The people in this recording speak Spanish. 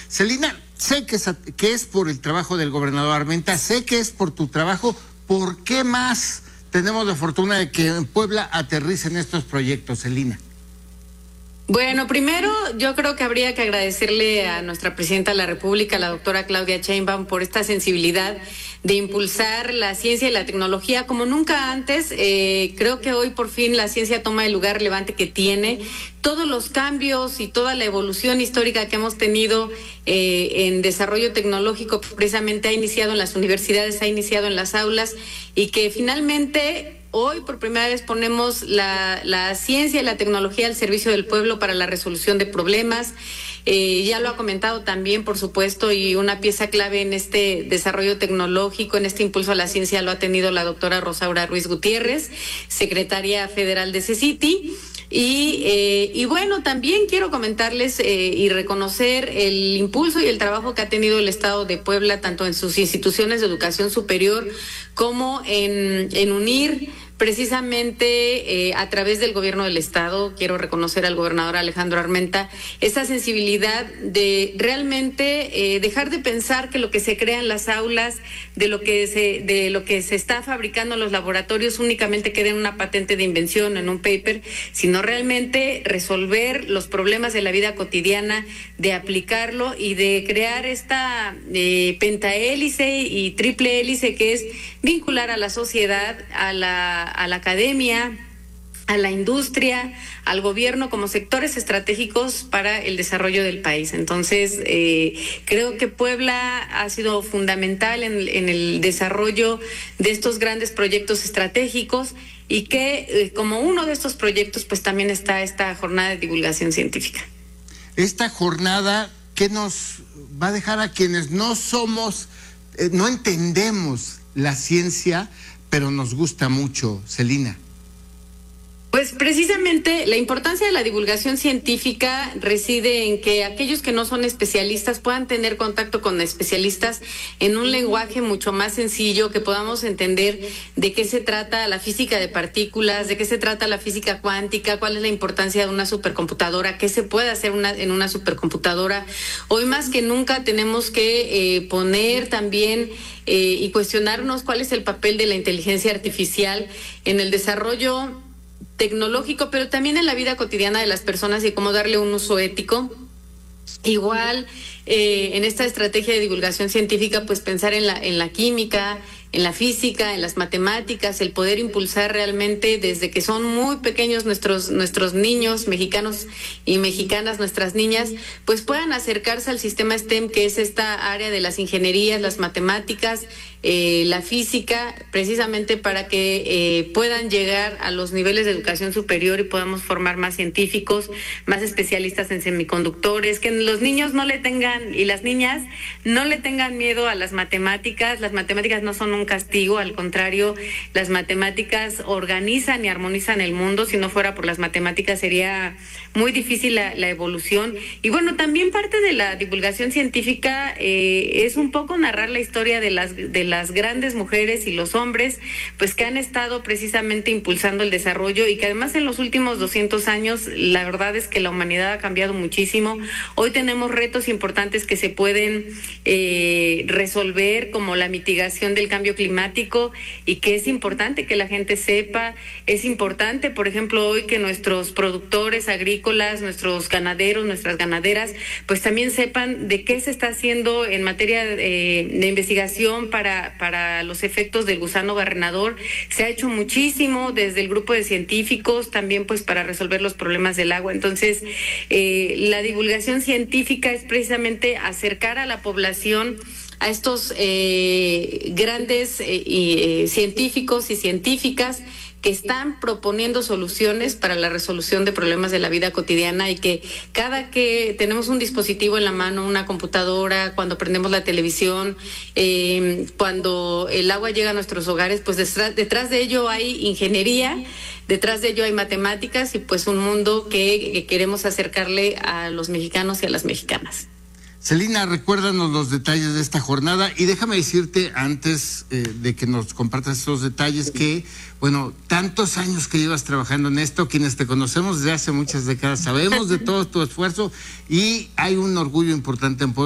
Celina, sé que es por el trabajo del gobernador Armenta, sé que es por tu trabajo. ¿Por qué más tenemos la fortuna de que en Puebla aterricen estos proyectos, Celina? Bueno, primero yo creo que habría que agradecerle a nuestra presidenta de la República, la doctora Claudia Sheinbaum, por esta sensibilidad de impulsar la ciencia y la tecnología como nunca antes. Creo que hoy por fin la ciencia toma el lugar relevante que tiene. Todos los cambios y toda la evolución histórica que hemos tenido en desarrollo tecnológico precisamente ha iniciado en las universidades, ha iniciado en las aulas, y que finalmente hoy por primera vez ponemos la ciencia y la tecnología al servicio del pueblo para la resolución de problemas. Ya lo ha comentado también, por supuesto, y una pieza clave en este desarrollo tecnológico, en este impulso a la ciencia, lo ha tenido la doctora Rosaura Ruiz Gutiérrez, secretaria federal de CECITI. Y bueno, también quiero comentarles y reconocer el impulso y el trabajo que ha tenido el Estado de Puebla, tanto en sus instituciones de educación superior como en unir precisamente a través del gobierno del Estado. Quiero reconocer al gobernador Alejandro Armenta esa sensibilidad de realmente dejar de pensar que lo que se crea en las aulas, de lo que se está fabricando en los laboratorios únicamente queda en una patente de invención, en un paper, sino realmente resolver los problemas de la vida cotidiana, de aplicarlo y de crear esta pentahélice y triple hélice que es vincular a la sociedad, a la academia, a la industria, al gobierno como sectores estratégicos para el desarrollo del país. Entonces, creo que Puebla ha sido fundamental en el desarrollo de estos grandes proyectos estratégicos, y que como uno de estos proyectos pues también está esta jornada de divulgación científica. Esta jornada, ¿qué nos va a dejar a quienes no somos, no entendemos la ciencia, pero nos gusta mucho, Celina? Pues precisamente la importancia de la divulgación científica reside en que aquellos que no son especialistas puedan tener contacto con especialistas en un lenguaje mucho más sencillo, que podamos entender de qué se trata la física de partículas, de qué se trata la física cuántica, cuál es la importancia de una supercomputadora, qué se puede hacer en una supercomputadora. Hoy más que nunca tenemos que poner también y cuestionarnos cuál es el papel de la inteligencia artificial en el desarrollo tecnológico, pero también en la vida cotidiana de las personas, y cómo darle un uso ético. Igual, en esta estrategia de divulgación científica, pues pensar en la química, en la física, en las matemáticas, el poder impulsar realmente desde que son muy pequeños nuestros niños mexicanos y mexicanas, nuestras niñas, pues puedan acercarse al sistema STEM, que es esta área de las ingenierías, las matemáticas, la física, precisamente para que puedan llegar a los niveles de educación superior y podamos formar más científicos, más especialistas en semiconductores, que los niños no le tengan, y las niñas no le tengan miedo a las matemáticas. Las matemáticas no son un castigo, al contrario, las matemáticas organizan y armonizan el mundo. Si no fuera por las matemáticas sería muy difícil la evolución. Y bueno, también parte de la divulgación científica es un poco narrar la historia de las grandes mujeres y los hombres, pues que han estado precisamente impulsando el desarrollo, y que además en los últimos 200 años la verdad es que la humanidad ha cambiado muchísimo. Hoy tenemos retos importantes que se pueden resolver, como la mitigación del cambio climático, y que es importante que la gente sepa. Es importante, por ejemplo, hoy que nuestros productores agrícolas, nuestros ganaderos, nuestras ganaderas, pues también sepan de qué se está haciendo en materia de investigación para los efectos del gusano barrenador. Se ha hecho muchísimo desde el grupo de científicos, también pues para resolver los problemas del agua. Entonces, la divulgación científica es precisamente acercar a la población a estos grandes científicos y científicas que están proponiendo soluciones para la resolución de problemas de la vida cotidiana, y que cada que tenemos un dispositivo en la mano, una computadora, cuando prendemos la televisión, cuando el agua llega a nuestros hogares, pues detrás de ello hay ingeniería, detrás de ello hay matemáticas, y pues un mundo que queremos acercarle a los mexicanos y a las mexicanas. Celina, recuérdanos los detalles de esta jornada, y déjame decirte antes de que nos compartas estos detalles que, bueno, tantos años que llevas trabajando en esto, quienes te conocemos desde hace muchas décadas sabemos de todo tu esfuerzo, y hay un orgullo importante en Puebla.